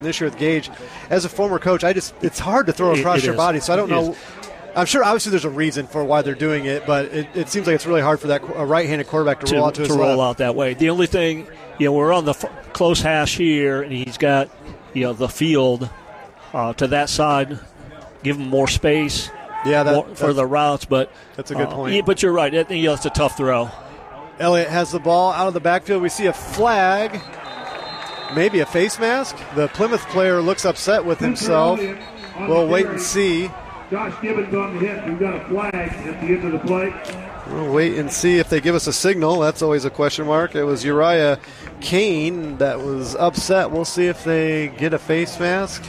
this year with Gage. As a former coach, it's hard to throw across your body, so I don't know. I'm sure obviously there's a reason for why they're doing it, but it seems like it's really hard for that right-handed quarterback to roll out to his left. Out that way. The only thing, we're on the close hash here, and he's got, the field to that side, give him more space for the routes. But that's a good point. Yeah, but you're right. It's a tough throw. Elliott has the ball out of the backfield. We see a flag. Maybe a face mask. The Plymouth player looks upset with himself. We'll wait and see. Josh Gibbons on the hit. We've got a flag at the end of the play. We'll wait and see if they give us a signal. That's always a question mark. It was Uriah Kane that was upset. We'll see if they get a face mask.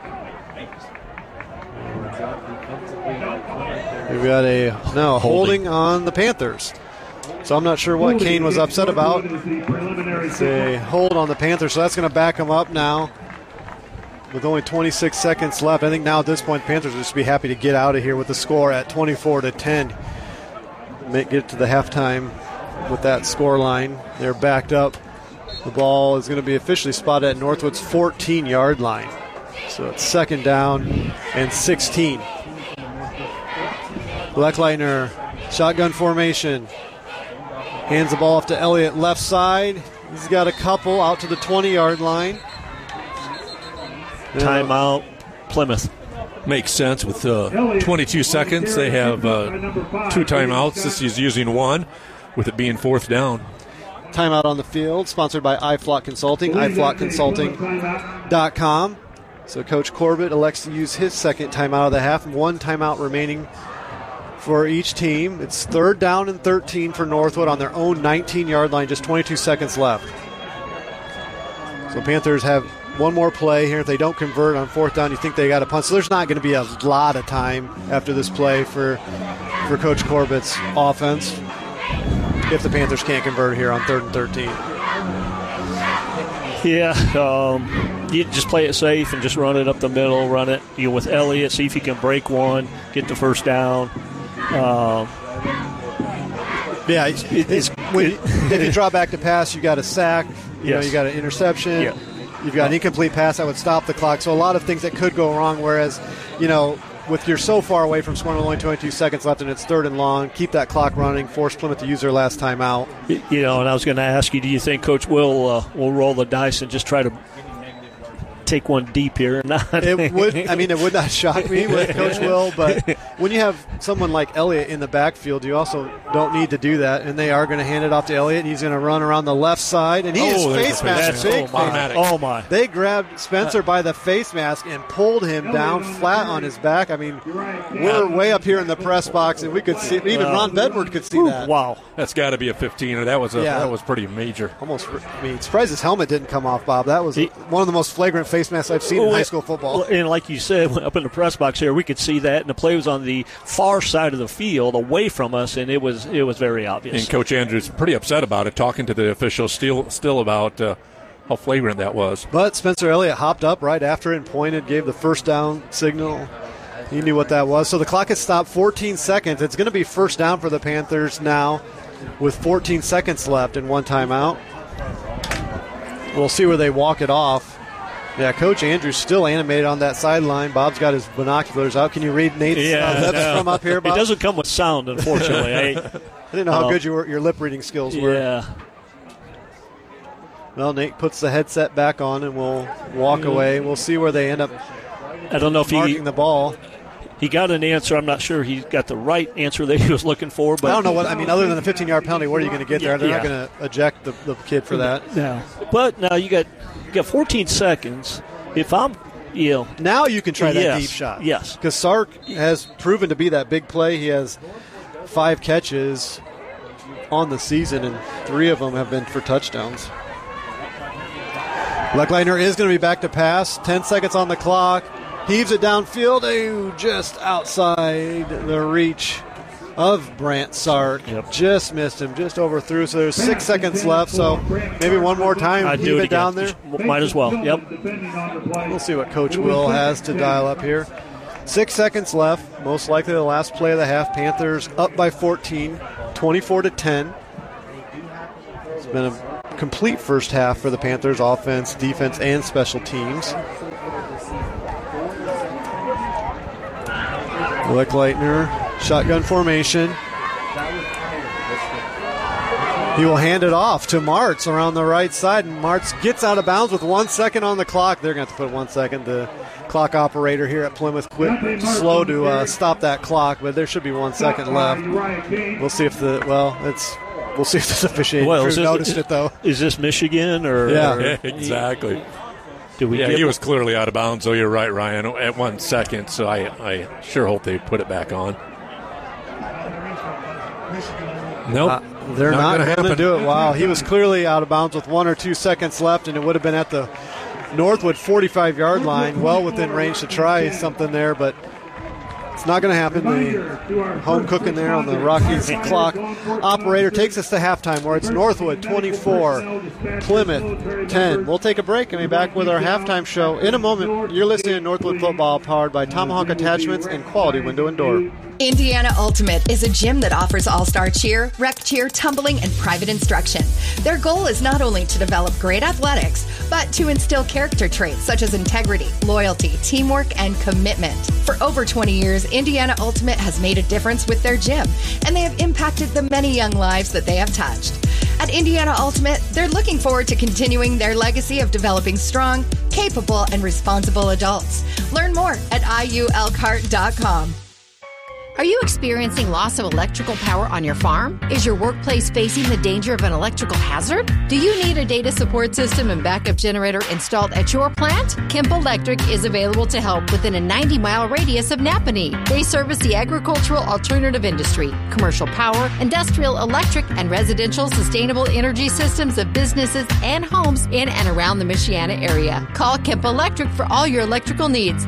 We've got holding on the Panthers. So I'm not sure what Kane was upset about. It's a hold on the Panthers, so that's going to back him up now. With only 26 seconds left, I think now at this point, the Panthers will just be happy to get out of here with the score at 24-10. Get to the halftime with that score line. They're backed up. The ball is going to be officially spotted at Northwood's 14-yard line. So it's second down and 16. Bleckleitner, shotgun formation. Hands the ball off to Elliott, left side. He's got a couple out to the 20-yard line. Timeout, Plymouth. Makes sense with 22 seconds. They have 2 timeouts. This is using one, with it being fourth down. Timeout on the field, sponsored by iFlock Consulting, iflockconsulting.com. So Coach Corbett elects to use his second timeout of the half. 1 timeout remaining for each team. It's third down and 13 for Northwood on their own 19-yard line, just 22 seconds left. So Panthers have one more play here. If they don't convert on fourth down, you think they got a punt. So there's not going to be a lot of time after this play for Coach Corbett's offense if the Panthers can't convert here on 3rd and 13. Yeah, you just play it safe and just run it up the middle, run it with Elliott, see if you can break one, get the first down. If you draw back to pass, you got a sack, you got an interception. Yeah. You've got an incomplete pass that would stop the clock. So a lot of things that could go wrong, whereas, with you're so far away from scoring with only 22 seconds left and it's third and long, keep that clock running, force Plymouth to use their last timeout. And I was going to ask you, do you think Coach will roll the dice and just try to take one deep here or not? It would not shock me with Coach Will, but when you have someone like Elliott in the backfield, you also don't need to do that, and they are going to hand it off to Elliott, and he's going to run around the left side, and he is face mask. Oh, my. They grabbed Spencer by the face mask and pulled him down flat on his back. I mean, we're way up here in the press box, and we could see, even Ron Bedward could see that. Wow. That's got to be a 15er. That was pretty major. Almost, surprised his helmet didn't come off, Bob. That was one of the most flagrant face masks I've seen in high school football. And like you said, up in the press box here, we could see that, and the play was on the far side of the field, away from us, and it was very obvious. And Coach Andrews pretty upset about it, talking to the officials still about how flagrant that was. But Spencer Elliott hopped up right after it and pointed, gave the first down signal. He knew what that was. So the clock has stopped, 14 seconds. It's going to be first down for the Panthers now with 14 seconds left and 1 timeout. We'll see where they walk it off. Yeah, Coach Andrews still animated on that sideline. Bob's got his binoculars out. Can you read Nate's lips from up here, Bob? It doesn't come with sound, unfortunately. I didn't know how good your lip reading skills were. Yeah. Well, Nate puts the headset back on and we'll walk away. We'll see where they end up. I don't know if marking the ball. He got an answer. I'm not sure he got the right answer that he was looking for. But I don't know other than a 15-yard penalty, what are you going to get there? They're not going to eject the kid for that. Yeah. But now you got 14 seconds. If I'm, now you can try that deep shot. Yes. Because Sark has proven to be that big play. He has 5 catches on the season, and 3 of them have been for touchdowns. Bleckleitner is going to be back to pass. 10 seconds on the clock. Heaves it downfield. Just outside the reach of Brant Sark. Yep. Just missed him. Just overthrew. So there's 6 seconds left. So maybe one more time. I'd do it down there. Might as well. Yep. We'll see what Coach Will has to dial up here. 6 seconds left. Most likely the last play of the half. Panthers up by 14, 24-10. It's been a complete first half for the Panthers, offense, defense, and special teams. Lichtleitner, shotgun formation. He will hand it off to Martz around the right side, and Martz gets out of bounds with 1 second on the clock. They're going to have to put 1 second. The clock operator here at Plymouth quit slow to stop that clock, but there should be 1 second left. We'll see if we'll see if this officiating crew noticed it, though. Is this Michigan or? Yeah, exactly. He was clearly out of bounds, though. You're right, Ryan, at 1 second, so I sure hope they put it back on. Nope. They're not going to do it. Wow, he was clearly out of bounds with 1 or 2 seconds left, and it would have been at the Northwood 45-yard line, well within range to try something there, but it's not going to happen. The home cooking there on the Rockies clock operator takes us to halftime, where it's Northwood 24, Plymouth 10. We'll take a break and be back with our halftime show in a moment. You're listening to Northwood Football, powered by Tomahawk Attachments and Quality Window and Door. Indiana Ultimate is a gym that offers all-star cheer, rec cheer, tumbling, and private instruction. Their goal is not only to develop great athletics, but to instill character traits such as integrity, loyalty, teamwork, and commitment. For over 20 years, Indiana Ultimate has made a difference with their gym, and they have impacted the many young lives that they have touched. At Indiana Ultimate, they're looking forward to continuing their legacy of developing strong, capable, and responsible adults. Learn more at iulcart.com. Are you experiencing loss of electrical power on your farm? Is your workplace facing the danger of an electrical hazard? Do you need a data support system and backup generator installed at your plant? Kemp Electric is available to help within a 90-mile radius of Napanee. They service the agricultural alternative industry, commercial power, industrial electric, and residential sustainable energy systems of businesses and homes in and around the Michiana area. Call Kemp Electric for all your electrical needs.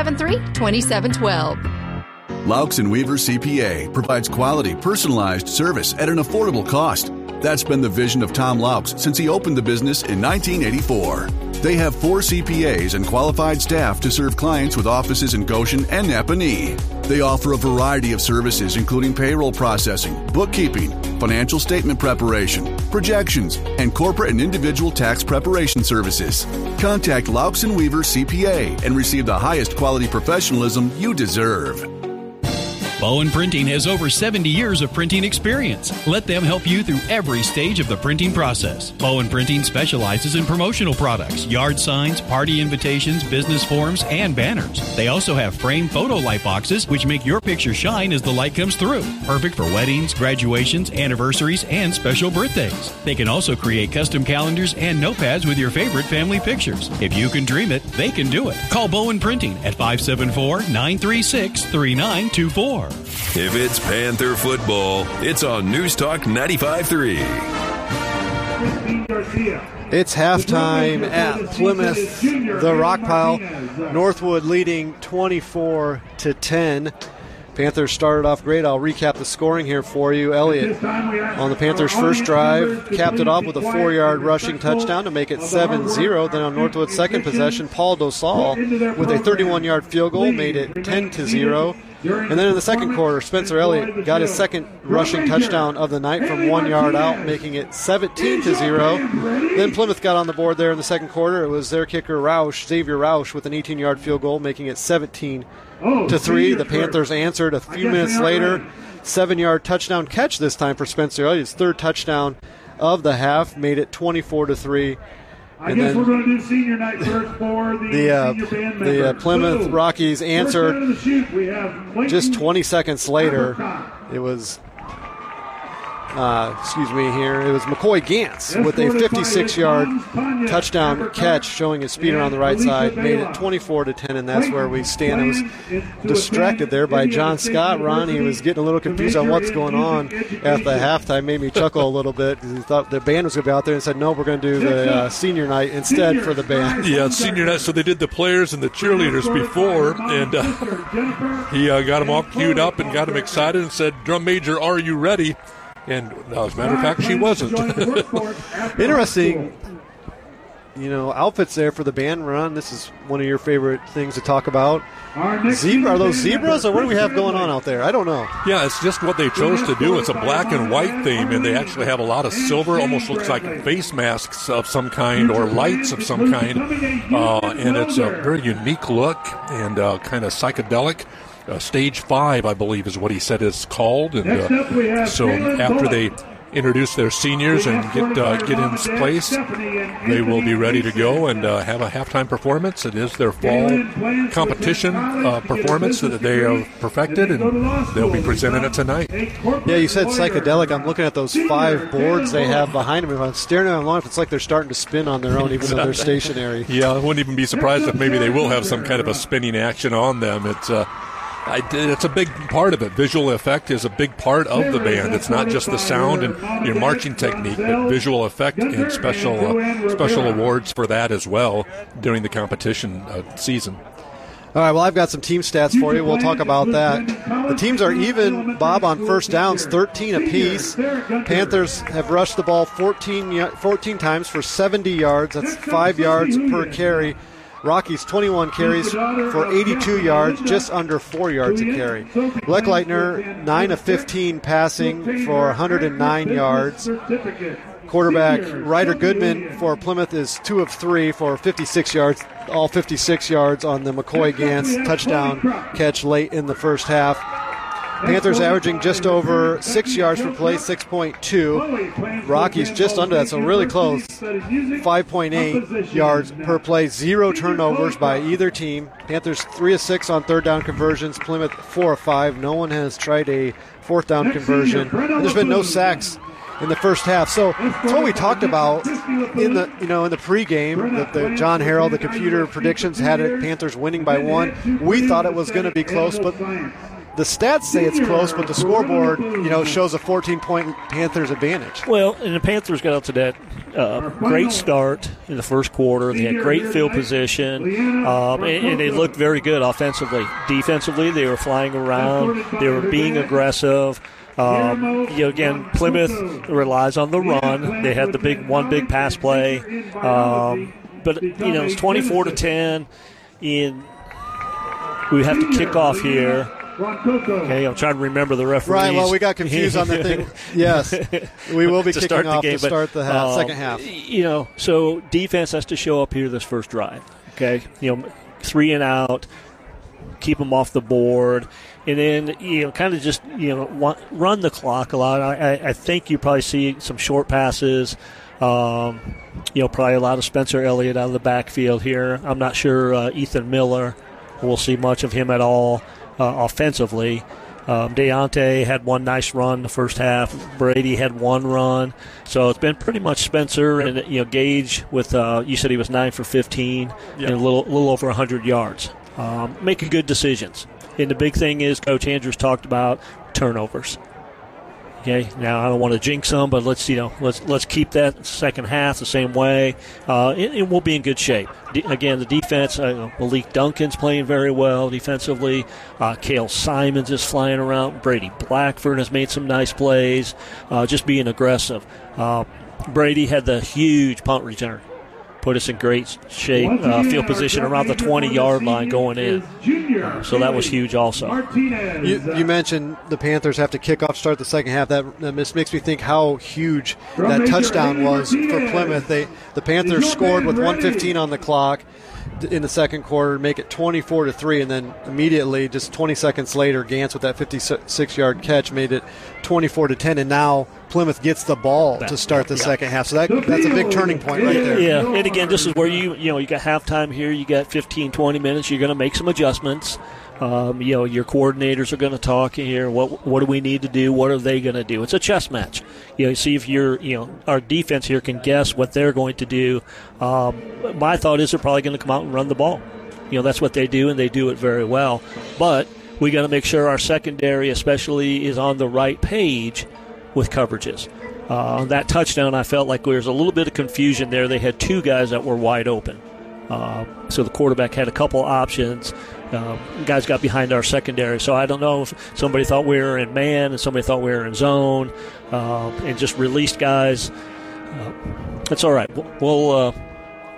773-2712. Laux & Weaver CPA provides quality, personalized service at an affordable cost. That's been the vision of Tom Laux since he opened the business in 1984. They have 4 CPAs and qualified staff to serve clients with offices in Goshen and Napanee. They offer a variety of services including payroll processing, bookkeeping, financial statement preparation, projections, and corporate and individual tax preparation services. Contact Laux & Weaver CPA and receive the highest quality professionalism you deserve. Bowen Printing has over 70 years of printing experience. Let them help you through every stage of the printing process. Bowen Printing specializes in promotional products, yard signs, party invitations, business forms, and banners. They also have framed photo light boxes, which make your picture shine as the light comes through. Perfect for weddings, graduations, anniversaries, and special birthdays. They can also create custom calendars and notepads with your favorite family pictures. If you can dream it, they can do it. Call Bowen Printing at 574-936-3924. If it's Panther football, it's on News Talk 95.3. It's halftime at Plymouth, the Rockpile. Northwood leading 24-10. Panthers started off great. I'll recap the scoring here for you. Elliott on the Panthers' first drive capped it off with a 4-yard rushing touchdown to make it 7-0. Then on Northwood's second possession, Paul Dosal with a 31-yard field goal made it 10-0. And then in the second quarter, Spencer Elliott got his second rushing touchdown of the night from 1 yard out, making it 17-0. Then Plymouth got on the board there in the second quarter. It was their kicker, Xavier Roush, with an 18-yard field goal, making it 17-3. The Panthers answered a few minutes later. 7-yard touchdown catch this time for Spencer Elliott's third touchdown of the half, made it 24-3. I guess we're going to do senior night first for the Plymouth Rockies answered just 20 seconds later. It was it was McCoy Gantz with a 56-yard touchdown catch, showing his speed around the right side, made it 24-10, and that's where we stand. I was distracted there by John Scott. Ron, he was getting a little confused on what's going on at the halftime. Made me chuckle a little bit because he thought the band was going to be out there, and said, no, we're going to do the senior night instead for the band. Yeah, senior night. So they did the players and the cheerleaders before, and he got them all queued up and got them excited and said, Drum Major, are you ready? And as a matter of fact, she wasn't. outfits there for the band run. This is one of your favorite things to talk about. Are those zebras, or what do we have going on out there? I don't know. Yeah, it's just what they chose to do. It's a black and white theme, and they actually have a lot of silver, almost looks like face masks of some kind or lights of some kind. And it's a very unique look and kind of psychedelic. Stage 5, I believe, is what he said it's called. And so after they introduce their seniors and get in place, they will be ready to go and have a halftime performance. It is their fall competition performance that they have perfected, and they'll be presenting it tonight. Yeah, you said psychedelic. I'm looking at those 5 boards they have behind them. If I'm staring at them long, it's like they're starting to spin on their own, even though they're stationary. Yeah, I wouldn't even be surprised if maybe they will have some kind of a spinning action on them. It's a big part of it. Visual effect is a big part of the band. It's not just the sound and your marching technique, but visual effect and special awards for that as well during the competition season. All right, well, I've got some team stats for you. We'll talk about that. The teams are even, Bob, on first downs, 13 apiece. Panthers have rushed the ball 14 times for 70 yards. That's 5 yards per carry. Rockies 21 carries for 82 yards, just under 4 yards a carry. Leckleitner 9 of 15 passing for 109 yards. Quarterback Ryder Goodman for Plymouth is 2 of 3 for 56 yards, all 56 yards on the McCoy-Gantz touchdown catch late in the first half. Panthers averaging just over 6 yards per play, 6.2. Rockies just under that, so really close. 5.8 yards per play, 0 turnovers by either team. Panthers 3 of 6 on third down conversions. Plymouth 4 of 5. No one has tried a fourth down conversion. And there's been no sacks in the first half. So it's what we talked about in the pregame, that the John Harrell, the computer predictions had it Panthers winning by 1. We thought it was going to be close, but the stats say it's close, but the scoreboard, shows a 14-point Panthers advantage. Well, and the Panthers got out to that great start in the first quarter. They had great field position, and they looked very good offensively. Defensively, they were flying around. They were being aggressive. Again, Plymouth relies on the run. They had the one big pass play. But, it's 24-10. We have to kick off here. Okay, I'm trying to remember the referees. Right, well, we got confused on the thing. Yes, we will be kicking off to start the second half. So defense has to show up here this first drive. Okay, 3 and out, keep them off the board, and then kind of just run the clock a lot. I think you probably see some short passes. Probably a lot of Spencer Elliott out of the backfield here. I'm not sure Ethan Miller. We'll see much of him at all. Offensively, Deontay had one nice run the first half. Brady had one run. So it's been pretty much Spencer and Gage with you said he was 9 for 15 and a little over 100 yards. Making good decisions. And the big thing is Coach Andrews talked about turnovers. Okay, now I don't want to jinx them, but let's keep that second half the same way, and we'll be in good shape. Again, the defense, Malik Duncan's playing very well defensively. Cale Simons is flying around. Brady Blackford has made some nice plays, just being aggressive. Brady had the huge punt return. Put us in great shape, field position around the 20-yard line going in. So that was huge also. You mentioned the Panthers have to kick off, start the second half. That makes me think how huge that touchdown was for Plymouth. The Panthers scored with 1:15 on the clock in the second quarter, make it 24-3, and then immediately, just 20 seconds later, Gantz with that 56-yard catch made it 24-10, and now Plymouth gets the ball to start the second half. So that's a big turning point right there. Yeah, and again, this is where you got halftime here, you got 15, 20 minutes, you're going to make some adjustments. Your coordinators are going to talk here. What do we need to do? What are they going to do? It's a chess match. See if our defense here can guess what they're going to do. My thought is they're probably going to come out and run the ball. That's what they do, and they do it very well. But we got to make sure our secondary, especially, is on the right page with coverages. On that touchdown, I felt like there was a little bit of confusion there. They had 2 guys that were wide open. So the quarterback had a couple options. Guys got behind our secondary. So I don't know if somebody thought we were in man and somebody thought we were in zone and just released guys. That's all right. We'll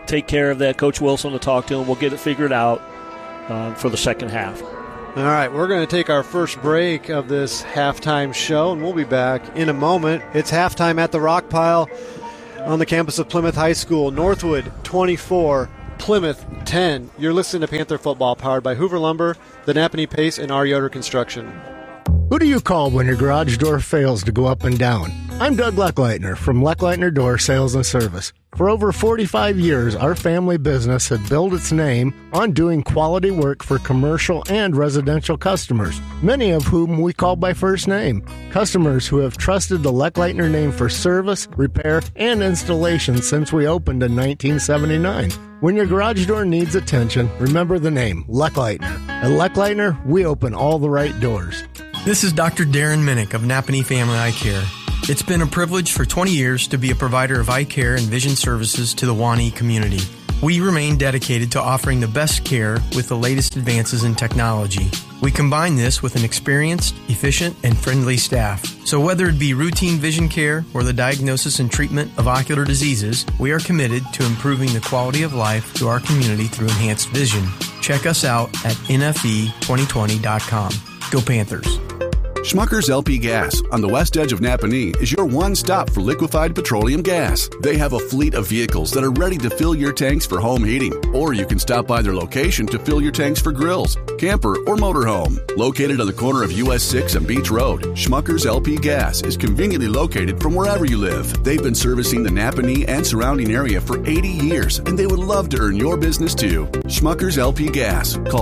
take care of that. Coach Wilson will talk to him. We'll get it figured out for the second half. All right, we're going to take our first break of this halftime show, and we'll be back in a moment. It's halftime at the Rock Pile on the campus of Plymouth High School. Northwood 24, Plymouth 10. You're listening to Panther Football, powered by Hoover Lumber, the Napanee Pace, and R. Yoder Construction. Who do you call when your garage door fails to go up and down? I'm Doug Leckleitner from Leckleitner Door Sales and Service. For over 45 years, our family business had built its name on doing quality work for commercial and residential customers, many of whom we call by first name. Customers who have trusted the Leckleitner name for service, repair, and installation since we opened in 1979. When your garage door needs attention, remember the name, Leckleitner. At Leckleitner, we open all the right doors. This is Dr. Darren Minnick of Napanee Family Eye Care. It's been a privilege for 20 years to be a provider of eye care and vision services to the Wani community. We remain dedicated to offering the best care with the latest advances in technology. We combine this with an experienced, efficient, and friendly staff. So whether it be routine vision care or the diagnosis and treatment of ocular diseases, we are committed to improving the quality of life to our community through enhanced vision. Check us out at nfe2020.com. Go Panthers. Schmucker's LP Gas on the west edge of Napanee is your one stop for liquefied petroleum gas. They have a fleet of vehicles that are ready to fill your tanks for home heating, or you can stop by their location to fill your tanks for grills, camper, or motorhome. Located on the corner of US 6 and Beach Road, Schmucker's LP Gas is conveniently located from wherever you live. They've been servicing the Napanee and surrounding area for 80 years, and they would love to earn your business too. Schmucker's LP Gas. Call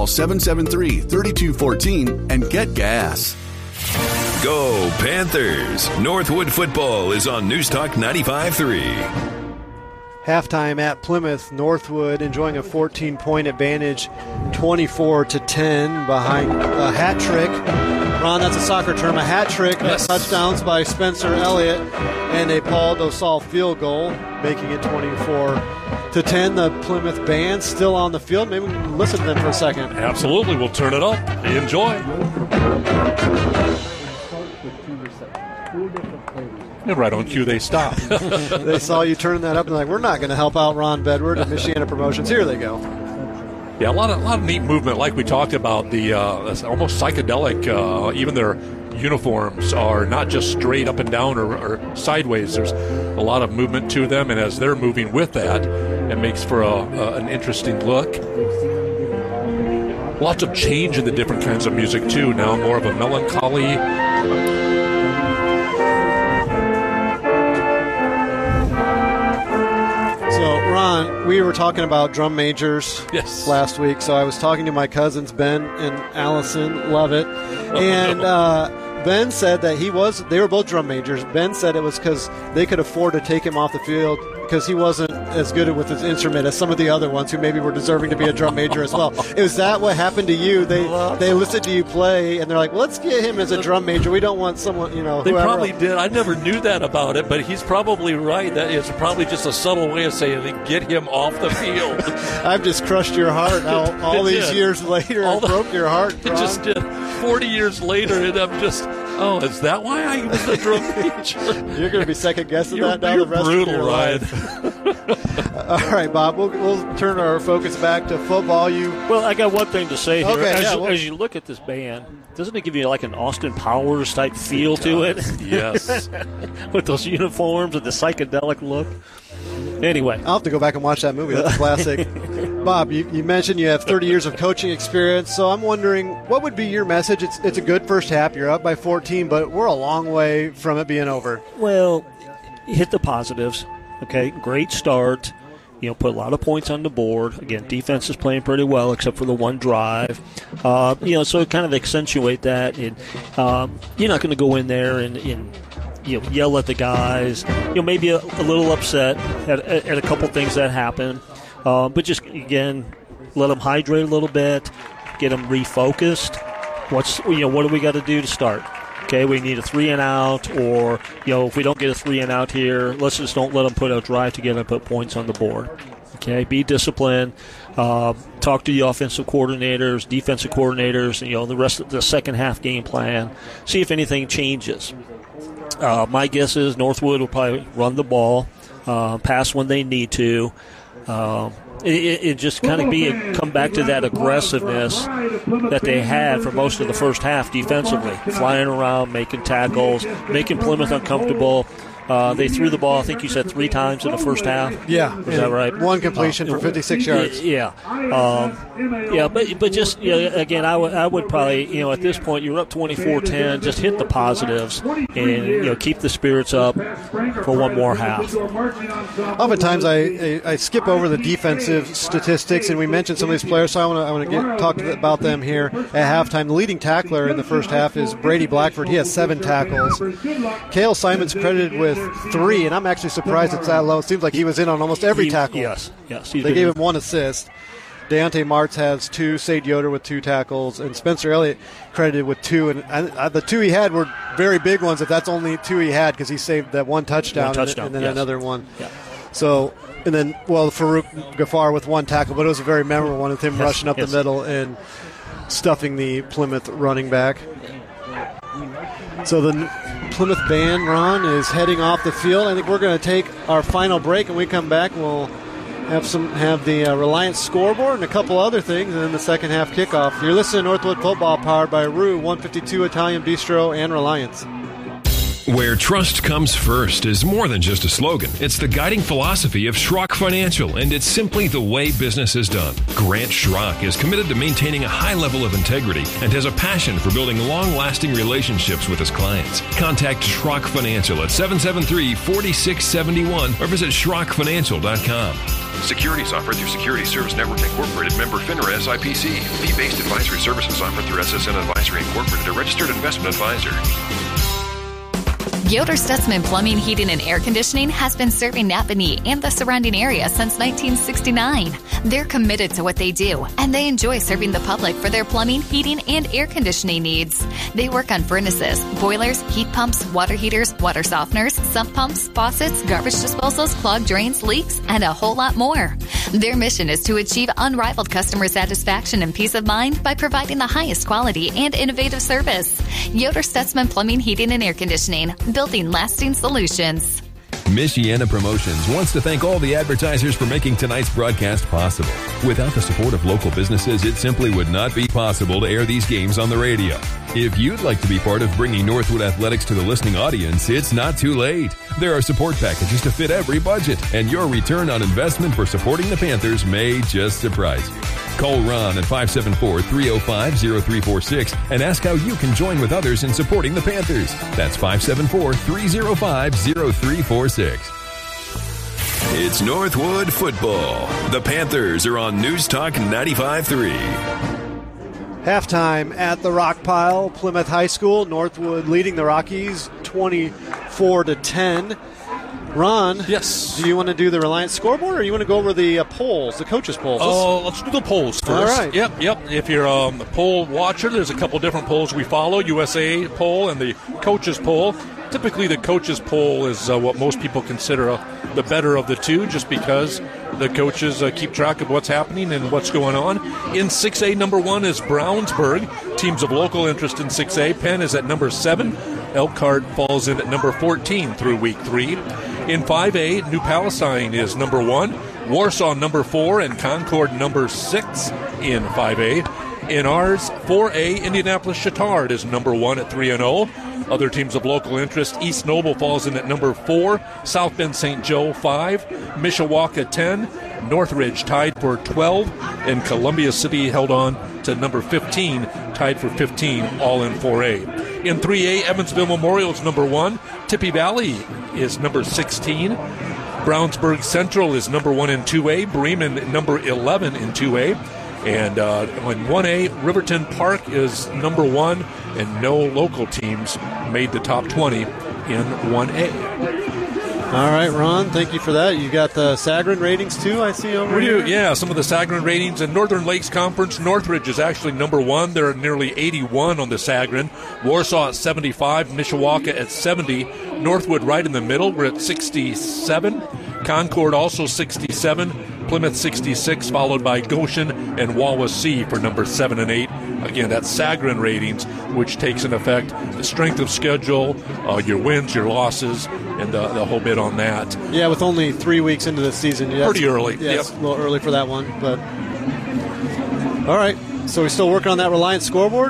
773-3214 and get gas. Go Panthers! Northwood football is on News Talk 95.3. Halftime at Plymouth. Northwood enjoying a 14-point advantage, 24-10 behind a hat trick. Ron, that's a soccer term, a hat trick. Yes. Touchdowns by Spencer Elliott and a Paul Dosal field goal, making it 24-10. The Plymouth band still on the field. Maybe we can listen to them for a second. Absolutely. We'll turn it up. Enjoy. And right on cue, they stop. They saw you turn that up and they're like, we're not going to help out Ron Bedward at Michiana Promotions. Here they go. Yeah, a lot of neat movement, like we talked about. The almost psychedelic. Even their uniforms are not just straight up and down or sideways. There's a lot of movement to them, and as they're moving with that, it makes for an interesting look. Lots of change in the different kinds of music too. Now more of a melancholy. Ron, we were talking about drum majors last week, so I was talking to my cousins Ben and Allison Lovett, and Ben said that they were both drum majors. Ben said it was because they could afford to take him off the field because he wasn't as good with his instrument as some of the other ones who maybe were deserving to be a drum major as well. Is that what happened to you? They listened to you play, and they're like, well, let's get him as a drum major. We don't want someone, They probably did. I never knew that about it, but he's probably right. That is probably just a subtle way of saying, get him off the field. I've just crushed your heart all these years later. I broke your heart, Ron. It just did. 40 years later, and I'm just, is that why I was a drum major? You're going to be second-guessing that now the rest brutal, of your life. All right, Bob, we'll turn our focus back to football. Well, I got one thing to say here. Okay, as you look at this band, doesn't it give you like an Austin Powers type feel to it? Yes. With those uniforms and the psychedelic look. Anyway. I'll have to go back and watch that movie. That's a classic. Bob, you mentioned you have 30 years of coaching experience, so I'm wondering, what would be your message? It's a good first half. You're up by 14, but we're a long way from it being over. Well, hit the positives. Okay, great start. Put a lot of points on the board. Again, defense is playing pretty well except for the one drive. So kind of accentuate that. And you're not going to go in there and yell at the guys. Maybe a little upset at a couple things that happen. But just, again, let them hydrate a little bit, get them refocused. What do we got to do to start? Okay, we need a 3-and-out, or, if we don't get a 3-and-out here, let's just don't let them put a drive together and put points on the board. Okay, be disciplined. Talk to the offensive coordinators, defensive coordinators, the rest of the second half game plan. See if anything changes. My guess is Northwood will probably run the ball, pass when they need to. It just kind of come back to that aggressiveness that they had for most of the first half defensively, flying around, making tackles, making Plymouth uncomfortable. They threw the ball, I think you said 3 times in the first half. Yeah. Is that right? One completion for 56 yards. Yeah. But just, again, I would probably, at this point, you're up 24-10, just hit the positives and, keep the spirits up for one more half. Oftentimes I skip over the defensive statistics, and we mentioned some of these players, so I want to talk about them here at halftime. The leading tackler in the first half is Brady Blackford. He has 7 tackles. Cale Simon's credited with 3, and I'm actually surprised it's that low. It seems like he was in on almost every tackle. Yes. They gave him 1 assist. Deontay Martz has 2, Sade Yoder with 2 tackles, and Spencer Elliott credited with 2. And the 2 he had were very big ones, if that's only 2 he had, because he saved that 1 touchdown, and then another one. Yeah. So, and then, Farouk Ghaffar with 1 tackle, but it was a very memorable one with him rushing up the middle and stuffing the Plymouth running back. So the Plymouth band, Ron, is heading off the field. I think we're going to take our final break, and when we come back, we'll have the Reliance scoreboard and a couple other things, and then the second half kickoff. You're listening to Northwood Football, powered by Rue 152 Italian Bistro and Reliance. Where trust comes first is more than just a slogan. It's the guiding philosophy of Schrock Financial, and it's simply the way business is done. Grant Schrock is committed to maintaining a high level of integrity and has a passion for building long-lasting relationships with his clients. Contact Schrock Financial at 773-4671 or visit schrockfinancial.com. Securities offered through Security Service Network Incorporated, member FINRA SIPC. Fee-based advisory services offered through SSN Advisory Incorporated, a registered investment advisor. Yoder Stutzman Plumbing, Heating, and Air Conditioning has been serving Napanee and the surrounding area since 1969. They're committed to what they do, and they enjoy serving the public for their plumbing, heating, and air conditioning needs. They work on furnaces, boilers, heat pumps, water heaters, water softeners, sump pumps, faucets, garbage disposals, clogged drains, leaks, and a whole lot more. Their mission is to achieve unrivaled customer satisfaction and peace of mind by providing the highest quality and innovative service. Yoder Stutzman Plumbing, Heating, and Air Conditioning, building lasting solutions. Michiana Promotions wants to thank all the advertisers for making tonight's broadcast possible. Without the support of local businesses, it simply would not be possible to air these games on the radio. If you'd like to be part of bringing Northwood Athletics to the listening audience, it's not too late. There are support packages to fit every budget, and your return on investment for supporting the Panthers may just surprise you. Call Ron at 574-305-0346 and ask how you can join with others in supporting the Panthers. That's 574-305-0346. It's Northwood football. The Panthers are on News Talk 95.3. Halftime at the Rock Pile, Plymouth High School. Northwood leading the Rockies 24-10. Ron, yes. Do you want to do the Reliance scoreboard, or you want to go over the polls, the coaches' polls? Oh, let's do the polls first. All right. Yep. If you're a poll watcher, there's a couple different polls we follow, USA poll and the coaches' poll. Typically, the coaches' poll is what most people consider the better of the two, just because the coaches keep track of what's happening and what's going on. In 6A, number 1 is Brownsburg. Teams of local interest in 6A. Penn is at number 7. Elkhart falls in at number 14 through week 3. In 5A, New Palestine is number 1. Warsaw number 4, and Concord number 6 in 5A. In ours, 4A, Indianapolis Chatard is number 1 at 3-0. Other teams of local interest, East Noble falls in at number 4, South Bend St. Joe 5, Mishawaka 10, Northridge tied for 12, and Columbia City held on to number 15, tied for 15, all in 4A. In 3A, Evansville Memorial is number 1, Tippy Valley is number 16, Brownsburg Central is number 1 in 2A, Bremen number 11 in 2A. And in 1A, Riverton Park is number 1, and no local teams made the top 20 in 1A. All right, Ron, thank you for that. You got the Sagarin ratings, too, I see over here? Yeah, some of the Sagarin ratings. In Northern Lakes Conference, Northridge is actually number 1. They're nearly 81 on the Sagarin. Warsaw at 75, Mishawaka at 70. Northwood right in the middle, we're at 67. Concord also 67. Plymouth 66, followed by Goshen and Wawasee for number 7 and 8. Again, that's Sagarin ratings, which takes into effect the strength of schedule, your wins, your losses, and the whole bit on that. Yeah, with only 3 weeks into the season. Pretty early. Yeah, it's a little early for that one. But all right. So we're still working on that Reliance scoreboard?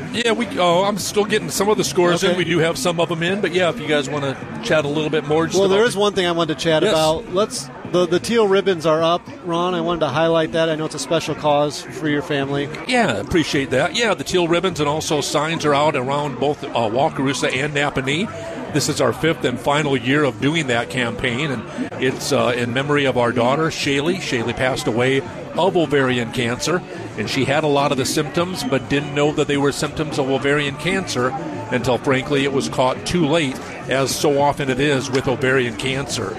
I'm still getting some of the scores in. We do have some of them in. But, yeah, if you guys want to chat a little bit more. Well, there is one thing I wanted to chat about. The teal ribbons are up, Ron. I wanted to highlight that. I know it's a special cause for your family. Yeah, appreciate that. Yeah, the teal ribbons and also signs are out around both Wakarusa and Napanee. This is our 5th and final year of doing that campaign, and it's in memory of our daughter, Shaylee. Shaylee passed away of ovarian cancer, and she had a lot of the symptoms but didn't know that they were symptoms of ovarian cancer until, frankly, it was caught too late, as so often it is with ovarian cancer.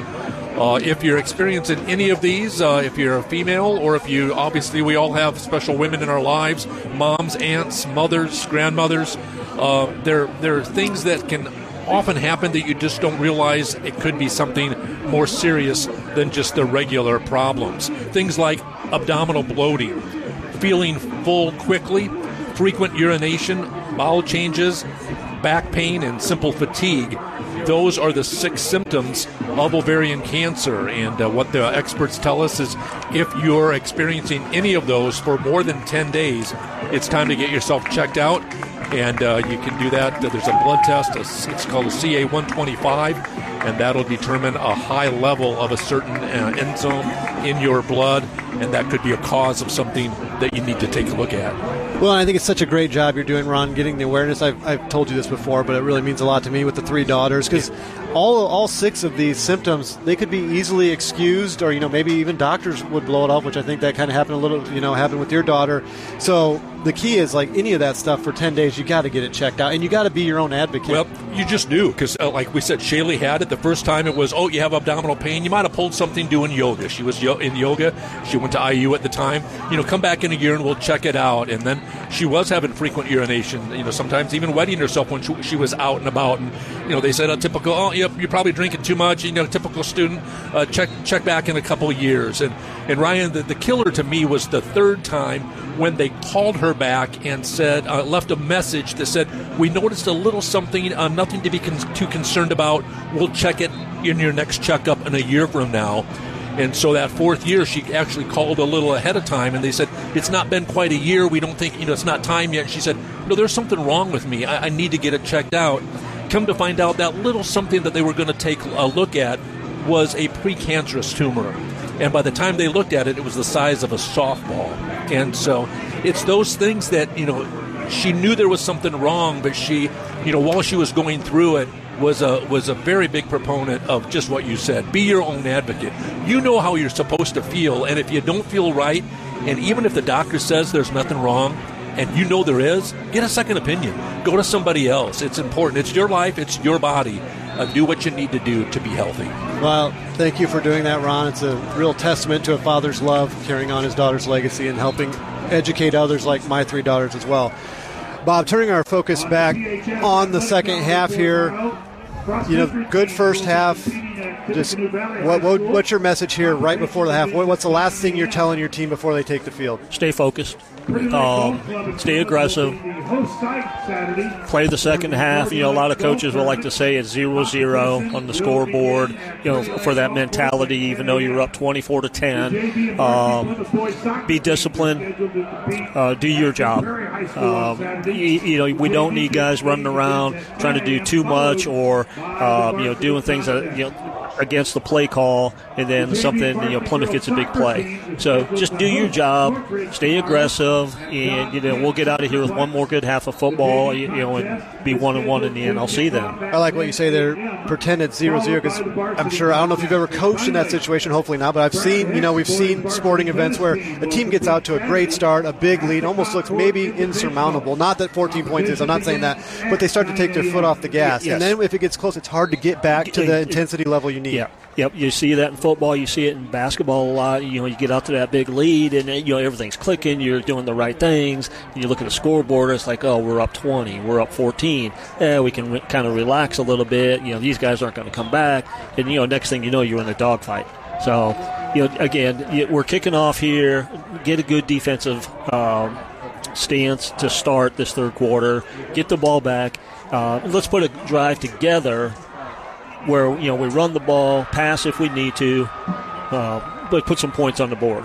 If you're experiencing any of these, if you're a female, or if you, obviously we all have special women in our lives, moms, aunts, mothers, grandmothers, there are things that can often happen that you just don't realize it could be something more serious than just the regular problems. Things like abdominal bloating, feeling full quickly, frequent urination, bowel changes, back pain, and simple fatigue. Those are the 6 symptoms of ovarian cancer, and what the experts tell us is if you're experiencing any of those for more than 10 days, it's time to get yourself checked out, and you can do that. There's a blood test, it's called a CA-125, and that'll determine a high level of a certain enzyme in your blood, and that could be a cause of something that you need to take a look at. Well, I think it's such a great job you're doing, Ron, getting the awareness. I've told you this before, but it really means a lot to me with the 3 daughters, because all 6 of these symptoms, they could be easily excused, or maybe even doctors would blow it off, which I think that kind of happened a little, happened with your daughter. So the key is, like any of that stuff for 10 days, you got to get it checked out, and you got to be your own advocate. Well, you just do, because like we said, Shaylee had it. The first time it was, you have abdominal pain. You might have pulled something doing yoga. She was in yoga. She went to IU at the time. Come back in a year and we'll check it out. And then she was having frequent urination, sometimes even wetting herself when she was out and about. And, they said a typical, you're probably drinking too much, typical student, check back in a couple of years. And Ryan, the killer to me was the 3rd time when they called her back and said, left a message that said, we noticed a little something, nothing to be too concerned about. We'll check it in your next checkup in a year from now. And so that 4th year, she actually called a little ahead of time, and they said, it's not been quite a year. We don't think, it's not time yet. And she said, no, there's something wrong with me. I need to get it checked out. Come to find out, that little something that they were going to take a look at was a precancerous tumor. And by the time they looked at it, it was the size of a softball. And so it's those things that, she knew there was something wrong, but she, while she was going through it, was a very big proponent of just what you said. Be your own advocate. You know how you're supposed to feel, and if you don't feel right, and even if the doctor says there's nothing wrong, and there is, get a second opinion. Go to somebody else. It's important. It's your life. It's your body. Do what you need to do to be healthy. Well, thank you for doing that, Ron. It's a real testament to a father's love, carrying on his daughter's legacy and helping educate others like my 3 daughters as well. Bob, turning our focus back on the second half here, good first half. Just what's your message here right before the half? What's the last thing you're telling your team before they take the field? Stay focused. Stay aggressive. Play the second half. A lot of coaches will like to say it's 0-0 on the scoreboard, for that mentality, even though you're up 24-10. Be disciplined. Do your job. We don't need guys running around trying to do too much or, doing things that, against the play call, and then something, Plymouth gets a big play. So just do your job, stay aggressive, and, we'll get out of here with one more good half of football, and be 1-1 in the end. I'll see them. I like what you say there, pretend it's 0-0, because I'm sure, I don't know if you've ever coached in that situation, hopefully not, but I've seen, we've seen sporting events where a team gets out to a great start, a big lead, almost looks maybe insurmountable. Not that 14 points is, I'm not saying that, but they start to take their foot off the gas. Yes. And then if it gets close, it's hard to get back to the intensity level you need. Yeah. Yep, you see that in football. You see it in basketball a lot. You get out to that big lead, and everything's clicking. You're doing the right things. And you look at the scoreboard, it's like, we're up 20, we're up 14. We can kind of relax a little bit. These guys aren't going to come back, and next thing you know, you're in a dogfight. So Again, we're kicking off here. Get a good defensive stance to start this third quarter. Get the ball back. Let's put a drive together where we run the ball, pass if we need to, but put some points on the board.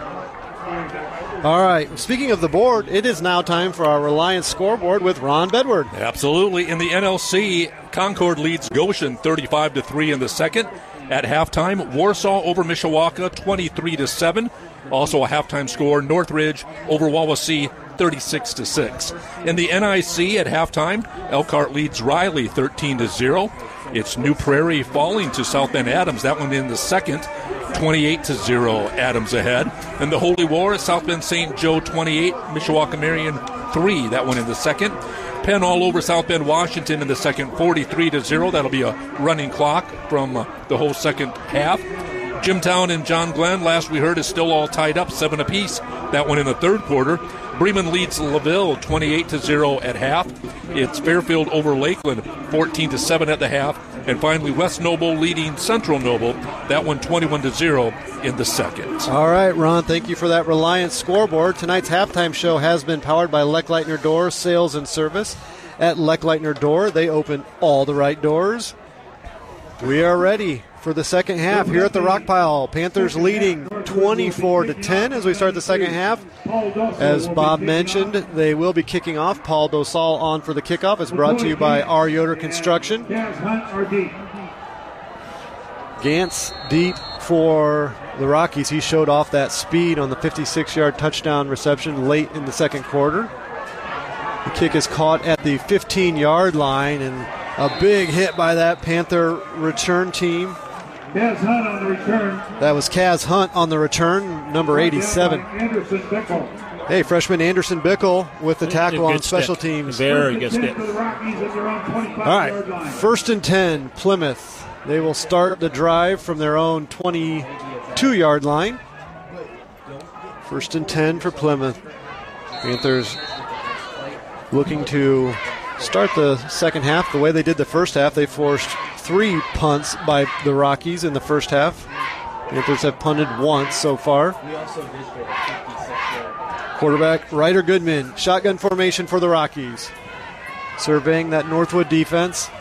All right. Speaking of the board, it is now time for our Reliance scoreboard with Ron Bedward. Absolutely. In the NLC, Concord leads Goshen 35-3 in the second. At halftime, Warsaw over Mishawaka 23-7. Also a halftime score, Northridge over Wawasee 36-6. In the NIC at halftime, Elkhart leads Riley 13-0. It's New Prairie falling to South Bend Adams. That one in the second, 28-0. Adams ahead. And the Holy War at South Bend St. Joe 28, Mishawaka Marion 3. That one in the second. Penn all over South Bend Washington in the second, 43-0. That'll be a running clock from the whole second half. Jimtown and John Glenn, last we heard, is still all tied up, 7 apiece. That one in the third quarter. Bremen leads LaVille 28-0 at half. It's Fairfield over Lakeland 14-7 at the half. And finally, West Noble leading Central Noble. That one 21-0 in the second. All right, Ron, thank you for that Reliance scoreboard. Tonight's halftime show has been powered by Leckleitner Door Sales and Service. At Leckleitner Door, they open all the right doors. We are ready for the second half here at the Rock Pile. Panthers leading 24-10 as we start the second half. As Bob mentioned, they will be kicking off. Paul Dosal on for the kickoff. It's brought to you by R. Yoder Construction. Gantz deep for the Rockies. He showed off that speed on the 56-yard touchdown reception late in the second quarter. The kick is caught at the 15-yard line, and a big hit by that Panther return team. Kaz Hunt on the return. That was Kaz Hunt on the return, number 87. Hey, freshman Anderson Bickle with the tackle on special teams. Very good stick. All right, 1st and 10, Plymouth. They will start the drive from their own 22-yard line. 1st and 10 for Plymouth. Panthers looking to start the second half the way they did the first half. They forced 3 punts by the Rockies in the first half. Panthers have punted once so far. Quarterback Ryder Goodman, shotgun formation for the Rockies. Surveying that Northwood defense.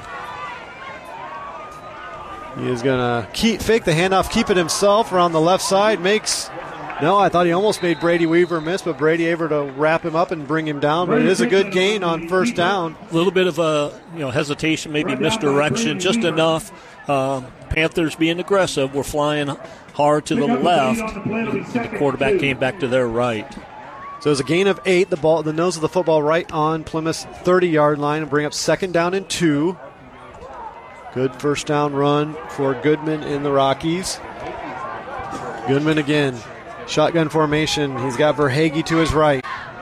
He is going to fake the handoff, keep it himself around the left side. I thought he almost made Brady Weaver miss, but Brady able to wrap him up and bring him down. But it is a good gain on first down. A little bit of a hesitation, maybe misdirection, just enough. Panthers being aggressive. We're flying hard to the left. And the quarterback came back to their right. So it's a gain of 8. The nose of the football right on Plymouth's 30-yard line and bring up 2nd down and 2. Good first down run for Goodman in the Rockies. Goodman again. Shotgun formation. He's got Verhage to his right.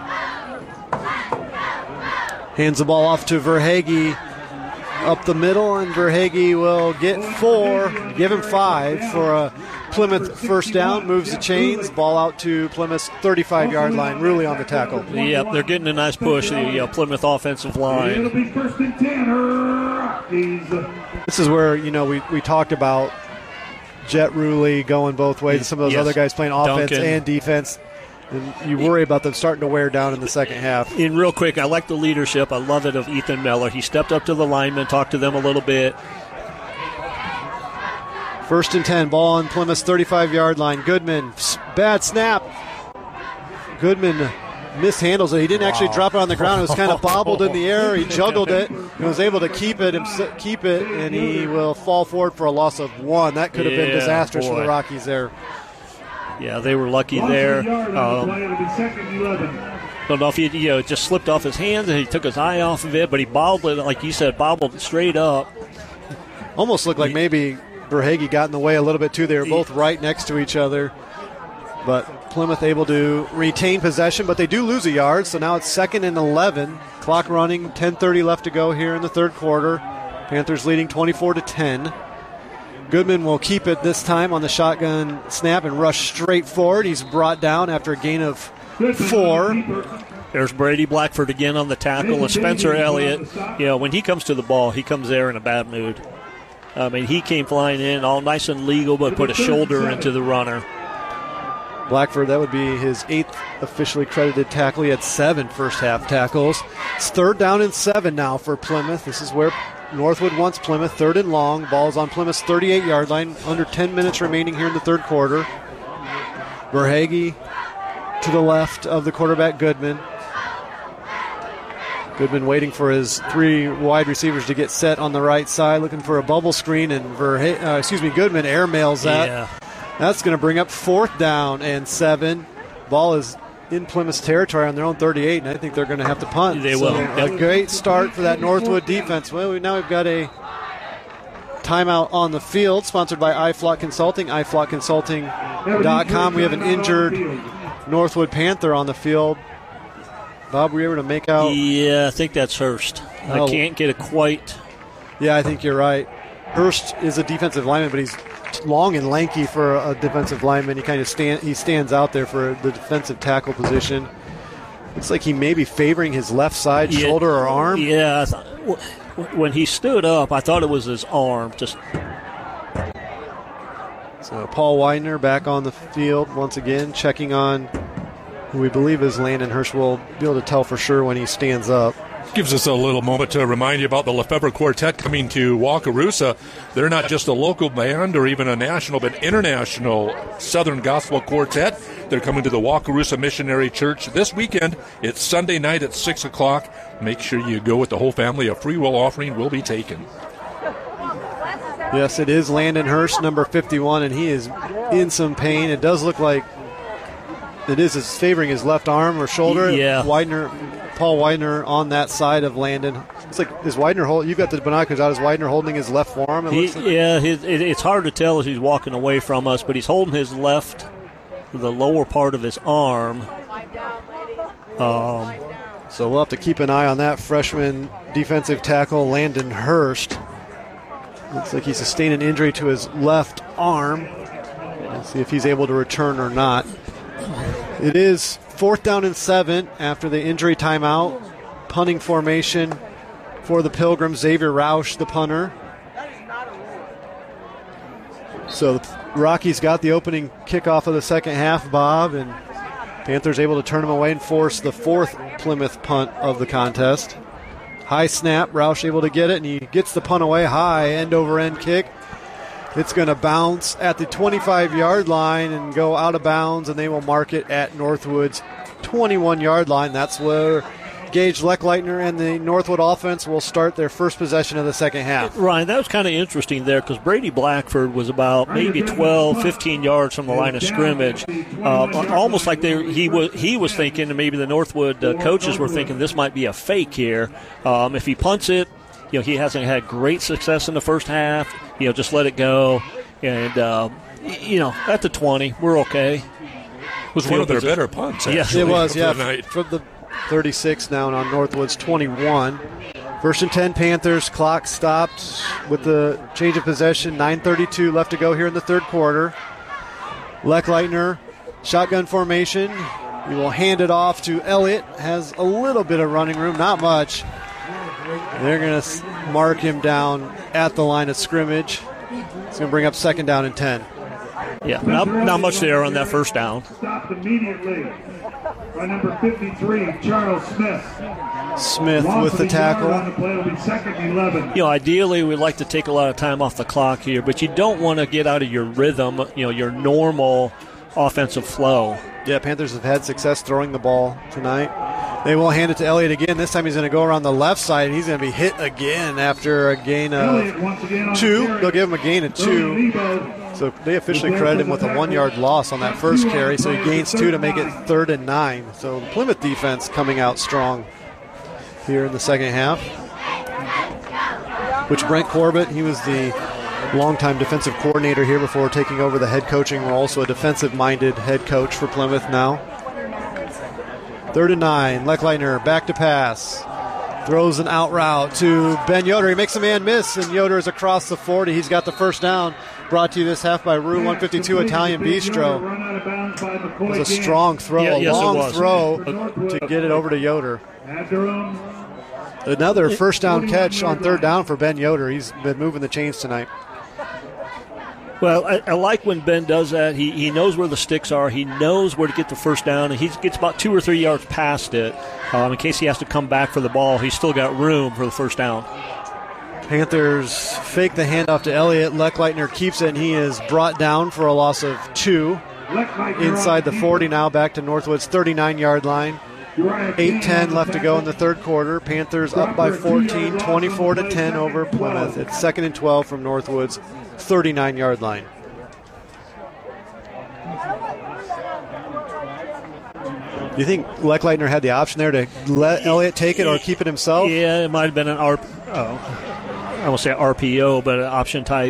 Hands the ball off to Verhage up the middle, and Verhage will get 4, give him 5 for a Plymouth first down. Moves the chains. Ball out to Plymouth's 35-yard line. Really on the tackle. Yep, they're getting a nice push, the Plymouth offensive line. It'll be 1st and 10. Rockies. This is where, we talked about Jet Ruley going both ways. Some of those other guys playing offense Duncan and defense. And you worry about them starting to wear down in the second half. And real quick, I like the leadership. I love it of Ethan Miller. He stepped up to the linemen, talked to them a little bit. 1st and 10, ball on Plymouth's 35-yard line. Goodman, bad snap. Goodman mishandles it. He didn't actually drop it on the ground. It was kind of bobbled in the air. He juggled it and was able to keep it, and he will fall forward for a loss of 1. That could have been disastrous for the Rockies there. Yeah, they were lucky there. Don't know if he just slipped off his hands and he took his eye off of it, but he bobbled it, like you said, bobbled straight up. Almost looked like maybe Verhage got in the way a little bit too. They were both right next to each other. But Plymouth able to retain possession, but they do lose a yard, so now it's 2nd and 11. Clock running, 10:30 left to go here in the third quarter. Panthers leading 24-10. Goodman will keep it this time on the shotgun snap and rush straight forward. He's brought down after a gain of 4. There's Brady Blackford again on the tackle. And Spencer Elliott, when he comes to the ball, he comes there in a bad mood. I mean, he came flying in all nice and legal, but put a shoulder into the runner. Blackford, that would be his 8th officially credited tackle. He had 7 first-half tackles. It's 3rd down and 7 now for Plymouth. This is where Northwood wants Plymouth. 3rd and long. Ball's on Plymouth's 38-yard line. Under 10 minutes remaining here in the third quarter. Verhage to the left of the quarterback, Goodman. Goodman waiting for his 3 wide receivers to get set on the right side, looking for a bubble screen, and Goodman airmails that. Yeah. That's going to bring up 4th down and 7. Ball is in Plymouth's territory on their own 38, and I think they're going to have to punt. They will. A great start for that Northwood defense. Well, now we've got a timeout on the field, sponsored by iFlock Consulting, iFlockConsulting.com. We have an injured Northwood Panther on the field. Bob, were you able to make out? Yeah, I think that's Hurst. I can't get it quite. Yeah, I think you're right. Hurst is a defensive lineman, but he's long and lanky for a defensive lineman. He kind of stands out there for the defensive tackle position. Looks like he may be favoring his left side, shoulder or arm. Yeah, when he stood up, I thought it was his arm. So Paul Widener back on the field once again, checking on who we believe is Landon Hurst. We'll be able to tell for sure when he stands up. Gives us a little moment to remind you about the Lefebvre Quartet coming to Wakarusa. They're not just a local band or even a national, but international Southern Gospel Quartet. They're coming to the Wakarusa Missionary Church this weekend. It's Sunday night at 6 o'clock. Make sure you go with the whole family. A free will offering will be taken. Yes, it is Landon Hurst, number 51, and he is in some pain. It does look like it is favoring his left arm or shoulder. Yeah. Paul Widener on that side of Landon. It's like, is Widener you've got the binoculars out, is Widener holding his left forearm? It's hard to tell as he's walking away from us, but he's holding his the lower part of his arm. So we'll have to keep an eye on that freshman defensive tackle, Landon Hurst. Looks like he sustained an injury to his left arm. Let's see if he's able to return or not. It is 4th down and 7 after the injury timeout. Punting formation for the Pilgrims. Xavier Roush, the punter. So the Rockies got the opening kickoff of the second half, Bob, and Panthers able to turn them away and force the 4th Plymouth punt of the contest. High snap, Roush able to get it, and he gets the punt away high, end-over-end kick. It's going to bounce at the 25-yard line and go out of bounds, and they will mark it at Northwood's 21-yard line. That's where Gage Leckleitner and the Northwood offense will start their first possession of the second half. Ryan, that was kind of interesting there because Brady Blackford was about maybe 12, 15 yards from the line of scrimmage. Almost like he was thinking, and maybe the Northwood coaches were thinking this might be a fake here. If he punts it, he hasn't had great success in the first half. Just let it go. And, at the 20, we're okay. It was one of their better punts, actually. It was, from the 36 down on Northwood's 21. 1st and 10 Panthers. Clock stopped with the change of possession. 9:32 left to go here in the third quarter. Leckleitner, shotgun formation. He will hand it off to Elliott. Has a little bit of running room, not much. They're going to mark him down at the line of scrimmage. It's going to bring up 2nd down and 10. Yeah, not much there on that first down. Stopped immediately by number 53, Charles Smith. Smith with the tackle. On the play will be 2nd and 11. Ideally, we'd like to take a lot of time off the clock here, but you don't want to get out of your rhythm, your normal offensive flow. Yeah, Panthers have had success throwing the ball tonight. They will hand it to Elliott again. This time he's going to go around the left side, and he's going to be hit again after a gain of 2. They'll give him a gain of 2. So they officially credit him with a 1-yard loss on that first carry, so he gains 2 to make it 3rd and 9. So the Plymouth defense coming out strong here in the second half. Which Brent Corbett, he was the longtime defensive coordinator here before taking over the head coaching role, so a defensive-minded head coach for Plymouth now. 3rd and 9, Leckleitner back to pass. Throws an out route to Ben Yoder. He makes a man miss, and Yoder is across the 40. He's got the first down. Brought to you this half by Rue 152 Italian Bistro. It was a strong throw, a long throw to get it over to Yoder. Another first down catch on 3rd down for Ben Yoder. He's been moving the chains tonight. Well, I like when Ben does that. He knows where the sticks are. He knows where to get the first down, and he gets about 2 or 3 yards past it. In case he has to come back for the ball, he's still got room for the first down. Panthers fake the handoff to Elliott. Leckleitner keeps it, and he is brought down for a loss of 2. Inside the 40 now, back to Northwood's 39-yard line. 8:10 left to go in the third quarter. Panthers up by 14, 24-10 over Plymouth. It's 2nd and 12 from Northwood's 39-yard line. Do you think Leckleitner had the option there to let Elliott take it or keep it himself? Yeah, it might have been I won't say RPO, but an option type.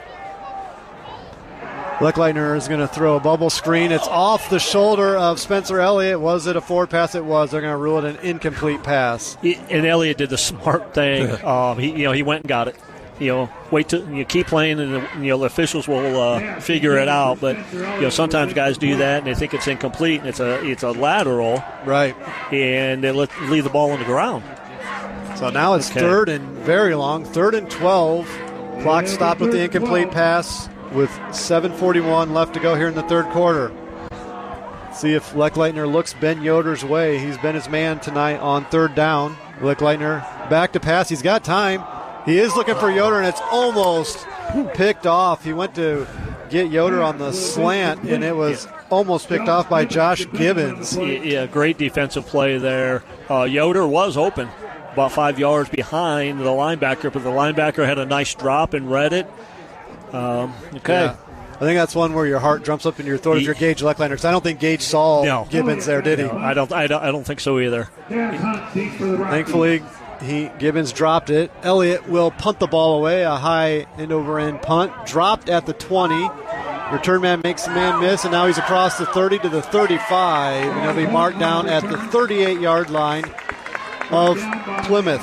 Leckleitner is going to throw a bubble screen. It's off the shoulder of Spencer Elliott. Was it a forward pass? It was. They're going to rule it an incomplete pass. And Elliott did the smart thing. He went and got it. Wait till you keep playing, and the officials will figure it out. But sometimes guys do that, and they think it's incomplete, and it's a lateral, right? And they leave the ball on the ground. So now it's 3rd and very long, 3rd and 12. Clock stopped with the incomplete pass with 7:41 left to go here in the third quarter. See if Leckleitner looks Ben Yoder's way. He's been his man tonight on 3rd down. Leckleitner back to pass. He's got time. He is looking for Yoder, and it's almost picked off. He went to get Yoder on the slant, and it was almost picked off by Josh Gibbons. Yeah, great defensive play there. Yoder was open, about 5 yards behind the linebacker, but the linebacker had a nice drop and read it. Yeah. I think that's one where your heart jumps up in your throat if you're Gage Leckleitner, because I don't think Gage saw Gibbons there, did he? No, I don't think so either. Thankfully, Gibbons dropped it. Elliott will punt the ball away, a high end-over-end punt. Dropped at the 20. Return man makes the man miss, and now he's across the 30 to the 35. And he'll be marked down at the 38-yard line of Plymouth.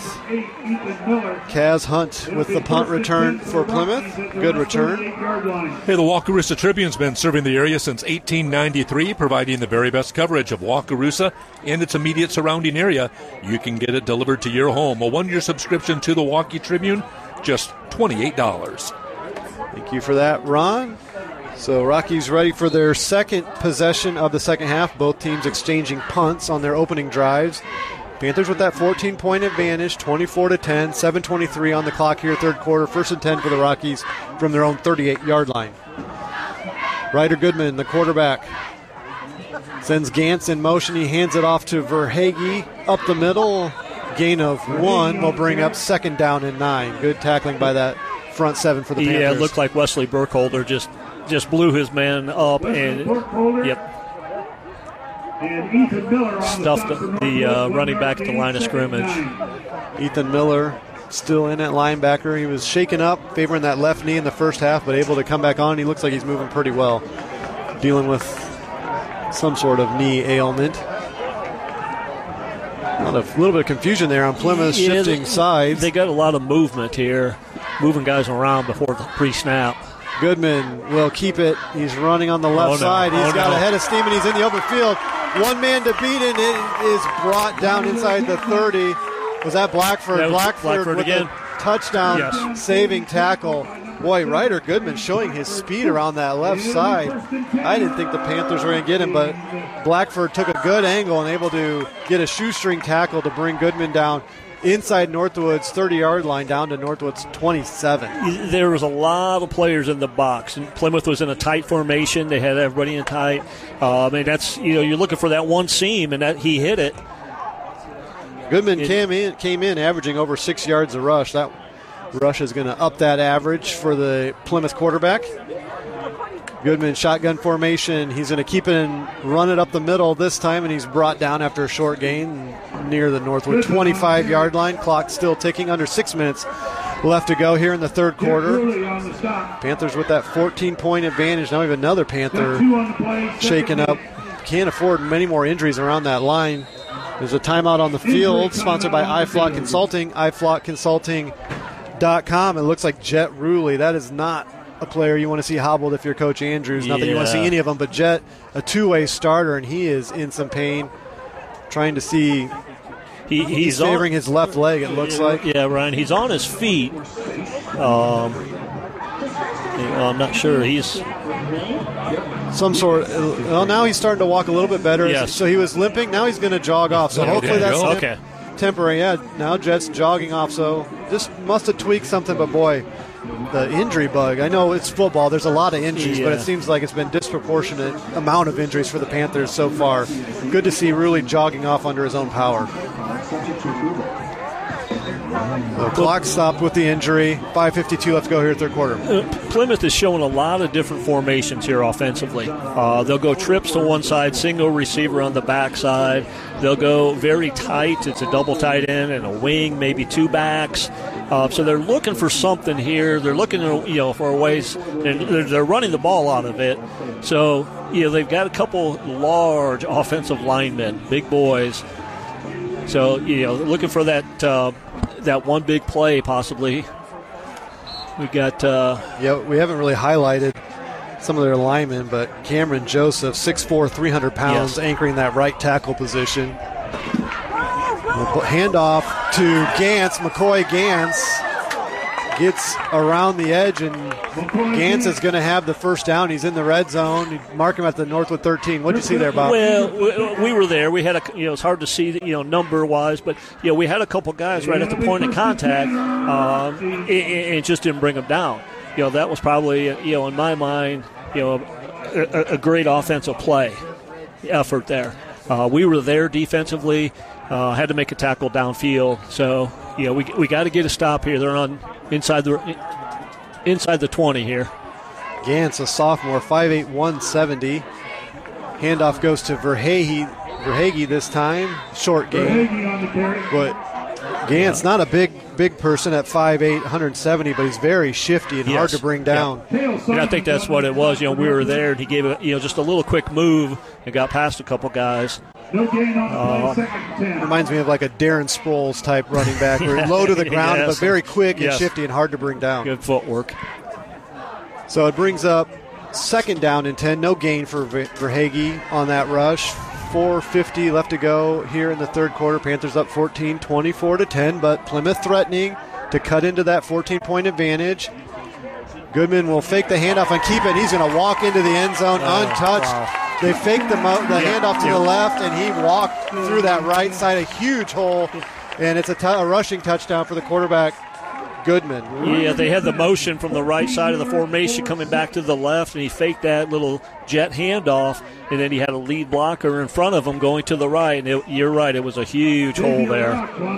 Kaz Hunt with the punt return for Plymouth. Good return. Hey, the Wakarusa Tribune's been serving the area since 1893, providing the very best coverage of Wakarusa and its immediate surrounding area. You can get it delivered to your home. A 1-year subscription to the Waukee Tribune, just $28. Thank you for that, Ron. So Rockies ready for their second possession of the second half. Both teams exchanging punts on their opening drives. Panthers with that 14-point advantage, 24-10, 7:23 on the clock here, third quarter. 1st and 10 for the Rockies from their own 38-yard line. Ryder Goodman, the quarterback, sends Gantz in motion. He hands it off to Verhage up the middle. Gain of 1 will bring up 2nd down and 9. Good tackling by that front 7 for the Panthers. Yeah, it looked like Wesley Burkholder just blew his man up and stuffed the running back at the line of scrimmage. Ethan Miller still in at linebacker. He was shaken up, favoring that left knee in the first half, but able to come back on. He looks like he's moving pretty well, dealing with some sort of knee ailment. A little bit of confusion there on Plymouth shifting sides. They got a lot of movement here, moving guys around before the pre-snap. Goodman will keep it. He's running on the left side. He's got a head of steam, and he's in the open field. One man to beat, and it is brought down inside the 30. Was that Blackford? That was Blackford with again. A touchdown saving tackle. Boy, Ryder Goodman showing his speed around that left side. I didn't think the Panthers were going to get him, but Blackford took a good angle and able to get a shoestring tackle to bring Goodman down inside Northwood's 30-yard line down to Northwood's 27. There was a lot of players in the box, and Plymouth was in a tight formation. They had everybody in tight. That's you're looking for that one seam, and that he hit it. Goodman came in averaging over 6 yards a rush. That rush is going to up that average for the Plymouth quarterback. Goodman shotgun formation. He's going to keep it and run it up the middle this time, and he's brought down after a short gain near the Northwood 25-yard line. Clock still ticking, under 6 minutes left to go here in the third quarter. Panthers with that 14-point advantage. Now we have another Panther shaken up. Can't afford many more injuries around that line. There's a timeout on the field, sponsored by iFlock Consulting, iFlockConsulting.com. It looks like Jet Ruley. That is not a player you want to see hobbled if you're Coach Andrews. Not that you want to see any of them, but Jet, a two-way starter, and he is in some pain. Trying to see. He's favoring his left leg, it looks like. Yeah, Ryan, he's on his feet. I'm not sure. He's some sort. Well, now he's starting to walk a little bit better. Yes. So he was limping. Now he's going to jog off. So hopefully that's okay. Temporary. Yeah. Now Jet's jogging off. So just must have tweaked something. But boy, the injury bug. I know it's football. There's a lot of injuries, but it seems like it's been disproportionate amount of injuries for the Panthers so far. Good to see Rulli jogging off under his own power. The clock stopped with the injury. 5:52 left to go here, third quarter. Plymouth is showing a lot of different formations here offensively. They'll go trips to one side, single receiver on the backside. They'll go very tight. It's a double tight end and a wing, maybe two backs. So they're looking for something here. They're looking, for ways. They're running the ball out of it. So they've got a couple large offensive linemen, big boys. So looking for that one big play possibly. We got. We haven't really highlighted some of their linemen, but Cameron Joseph, 6'4", 300 pounds, anchoring that right tackle position. Handoff to Gantz. McCoy Gantz gets around the edge, and Gantz is going to have the first down. He's in the red zone. You mark him at the Northwood 13. What did you see there, Bob? Well, we were there. We had it's hard to see, number-wise, but we had a couple guys right at the point of contact, and just didn't bring them down. That was probably, in my mind, a great offensive play effort there. We were there defensively, had to make a tackle downfield. So, we got to get a stop here. They're on inside the 20 here. Gantz, a sophomore, 5'8", 170. Handoff goes to Verhage this time. Short game. But Gantz, not a big person at 5'8", 170, but he's very shifty and hard to bring down. Yeah. And I think that's what it was. We were there, and he gave it, just a little quick move and got past a couple guys. Reminds me of like a Darren Sproles type running back. We're low to the ground, but very quick and shifty and hard to bring down. Good footwork. So it brings up second down and 10. No gain for Verhage on that rush. 4:50 left to go here in the third quarter. Panthers up 14, 24-10, but Plymouth threatening to cut into that 14-point advantage. Goodman will fake the handoff and keep it. He's going to walk into the end zone untouched. Wow. They faked the handoff to the left, and he walked through that right side, a huge hole, and it's a rushing touchdown for the quarterback, Goodman. Yeah, they had the motion from the right side of the formation coming back to the left, and he faked that little jet handoff, and then he had a lead blocker in front of him going to the right, and you're right, it was a huge hole there.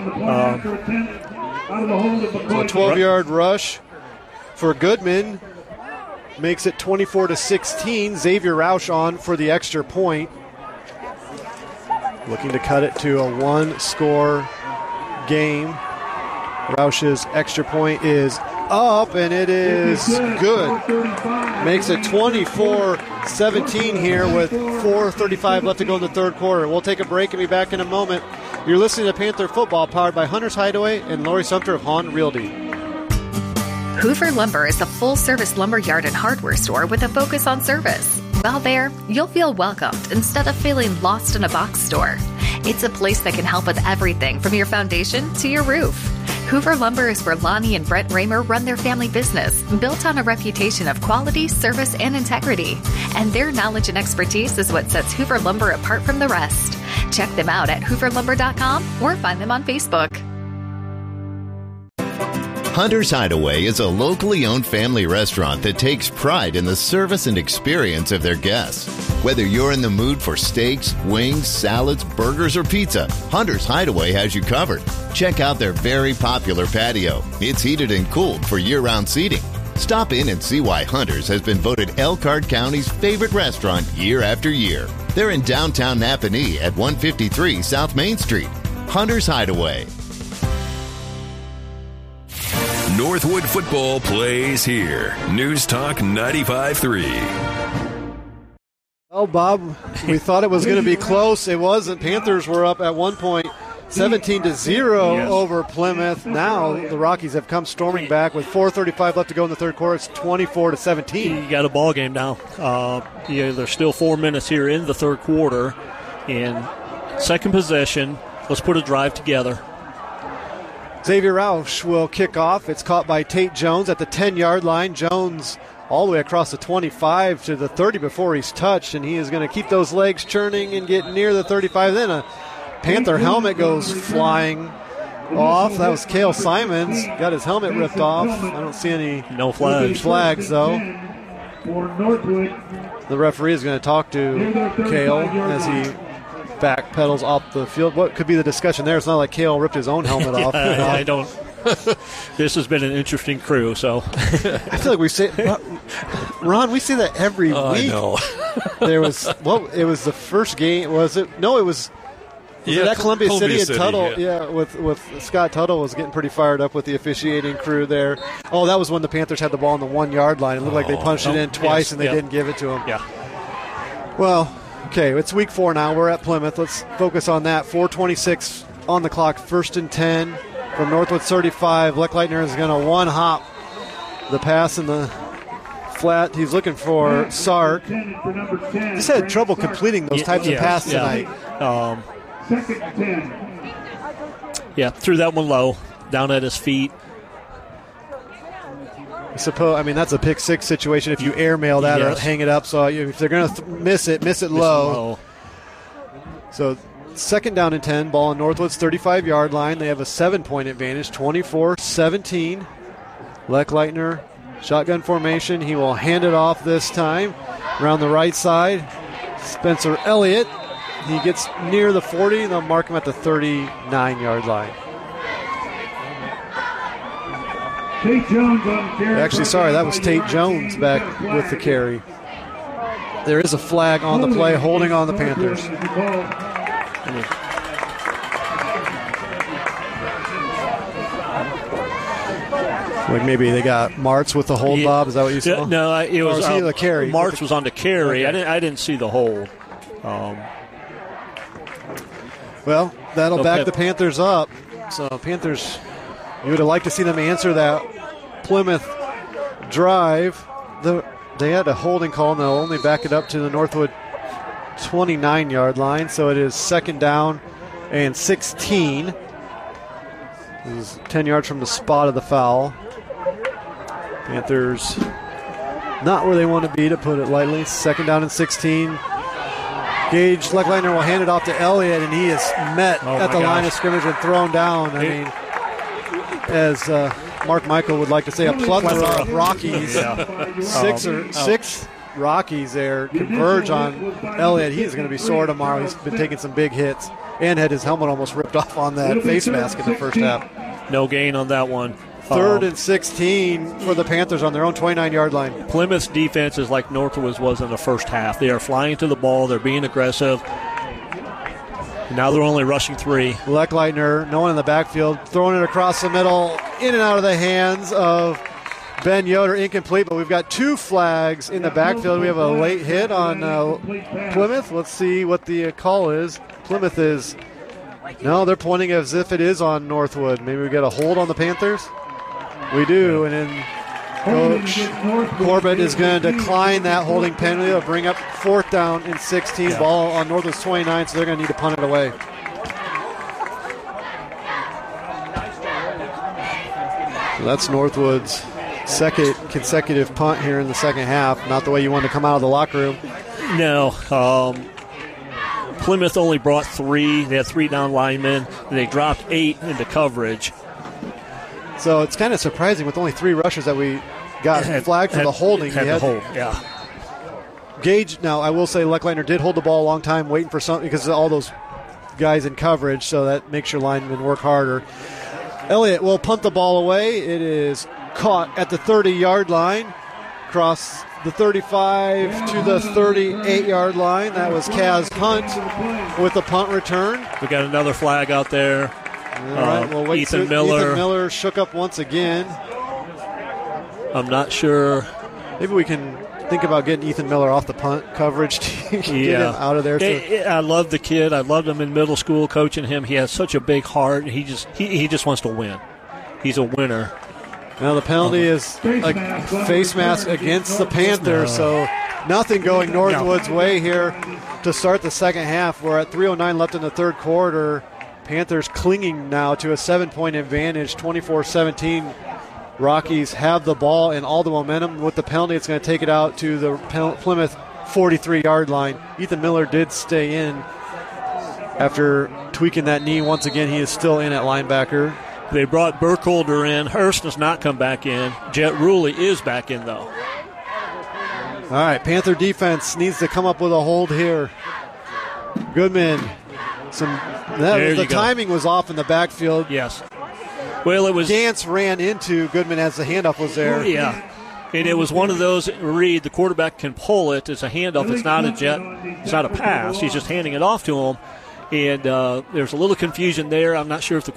So a 12-yard rush for Goodman. Makes it 24-16. Xavier Roush on for the extra point. Looking to cut it to a one-score game. Roush's extra point is up, and it is good. Makes it 24-17 here with 4:35 left to go in the third quarter. We'll take a break and be back in a moment. You're listening to Panther Football, powered by Hunter's Hideaway and Lori Sumter of Hahn Realty. Hoover Lumber is a full-service lumberyard and hardware store with a focus on service. While there, you'll feel welcomed instead of feeling lost in a box store. It's a place that can help with everything from your foundation to your roof. Hoover Lumber is where Lonnie and Brett Raymer run their family business, built on a reputation of quality, service, and integrity. And their knowledge and expertise is what sets Hoover Lumber apart from the rest. Check them out at hooverlumber.com or find them on Facebook. Hunter's Hideaway is a locally owned family restaurant that takes pride in the service and experience of their guests. Whether you're in the mood for steaks, wings, salads, burgers, or pizza, Hunter's Hideaway has you covered. Check out their very popular patio. It's heated and cooled for year-round seating. Stop in and see why Hunter's has been voted Elkhart County's favorite restaurant year after year. They're in downtown Napanee at 153 South Main Street. Hunter's Hideaway. Northwood football plays here. News Talk 95.3. Well, Bob, we thought it was going to be close. It wasn't. Panthers were up at one point 17-0 over Plymouth. Now the Rockies have come storming back with 4:35 left to go in the third quarter. It's 24-17. You got a ball game now. There's still 4 minutes here in the third quarter. And second possession, let's put a drive together. Xavier Roush will kick off. It's caught by Tate Jones at the 10-yard line. Jones all the way across the 25 to the 30 before he's touched, and he is going to keep those legs churning and get near the 35. Then a Panther helmet goes flying off. That was Cale Simons. Got his helmet ripped off. I don't see any flags though. The referee is going to talk to Cale as he backpedals off the field. What could be the discussion there? It's not like Cale ripped his own helmet off. I don't. This has been an interesting crew. So I feel like we say, Ron, we say that every week. I know. There was it was the first game. Was it? No, it was. That Columbia City and Tuttle, with Scott Tuttle was getting pretty fired up with the officiating crew there. Oh, that was when the Panthers had the ball on the 1-yard line. It looked like they punched it in twice and they didn't give it to him. Yeah. Well, okay, it's week 4 now. We're at Plymouth. Let's focus on that. 4:26 on the clock, 1st and 10 from Northwood's 35. Leckleitner is going to one-hop the pass in the flat. He's looking for Sark. He's had trouble completing those types of passes tonight. Second and 10. Yeah, threw that one low, down at his feet. I mean, that's a pick six situation if you airmail that or hang it up. So if they're going to miss it low. So 2nd down and 10, ball on Northwood's 35-yard line. They have a 7-point advantage, 24-17. Leckleitner, shotgun formation. He will hand it off this time around the right side. Spencer Elliott. He gets near the 40. They'll mark him at the 39-yard line. Tate Jones on carry. Actually, sorry, that was Tate Jones back with the carry. There is a flag on the play, holding on the Panthers. Like maybe they got Martz with the hold, Bob. Is that what you saw? No, it was the carry. Martz was on the carry. Okay. I didn't see the hold. Well, that'll back the Panthers up. So Panthers, you would have liked to see them answer that Plymouth drive. They had a holding call, and they'll only back it up to the Northwood 29-yard line. So it is 2nd down and 16. This is 10 yards from the spot of the foul. Panthers not where they want to be, to put it lightly. 2nd down and 16. Gage Leckleitner will hand it off to Elliott, and he is met at the line of scrimmage and thrown down. I mean, as Mark Michael would like to say, a plethora of Rockies. Six Rockies there converge on Elliott. He is going to be sore tomorrow. He's been taking some big hits and had his helmet almost ripped off on that face mask in the first half. No gain on that one. 3rd and 16 for the Panthers on their own 29-yard line. Plymouth's defense is like Northwood's was in the first half. They are flying to the ball. They're being aggressive. Now they're only rushing 3. Leckleitner, no one in the backfield, throwing it across the middle, in and out of the hands of Ben Yoder, incomplete. But we've got 2 flags in the backfield. We have a late hit on Plymouth. Let's see what the call is. Plymouth is, no, they're pointing as if it is on Northwood. Maybe we got a hold on the Panthers. We do, and then Coach Corbett is going to decline that holding penalty. They'll bring up 4th down and 16, ball on Northwood's 29, so they're going to need to punt it away. So that's Northwood's 2nd consecutive punt here in the second half. Not the way you want to come out of the locker room. No. Plymouth only brought 3. They had 3 down linemen, and they dropped 8 into coverage. So it's kind of surprising with only 3 rushers that we got flagged for the holding. Gage, now I will say Leckleitner did hold the ball a long time waiting for something because of all those guys in coverage, so that makes your linemen work harder. Elliott will punt the ball away. It is caught at the 30-yard line, across the 35 to the 38-yard line. That was Kaz Hunt with the punt return. We got another flag out there. All right, we'll wait. Ethan Miller. Ethan Miller shook up once again. I'm not sure. Maybe we can think about getting Ethan Miller off the punt coverage to get him out of there. I love the kid. I loved him in middle school, coaching him. He has such a big heart. He just wants to win. He's a winner. Now the penalty is a face mask against the Panthers, so nothing going Northwood's way here to start the second half. We're at 3:09 left in the third quarter. Panthers clinging now to a 7-point advantage, 24-17. Rockies have the ball and all the momentum. With the penalty, it's going to take it out to the Plymouth 43-yard line. Ethan Miller did stay in after tweaking that knee. Once again, he is still in at linebacker. They brought Burkholder in. Hurst does not come back in. Jet Ruley is back in, though. All right, Panther defense needs to come up with a hold here. Goodman. The timing was off in the backfield. Yes. Well, it was. Gantz ran into Goodman as the handoff was there. Yeah. And it was one of those, Reed, the quarterback can pull it. It's a handoff. It's not a jet. It's not a pass. He's just handing it off to him. And there's a little confusion there. I'm not sure if the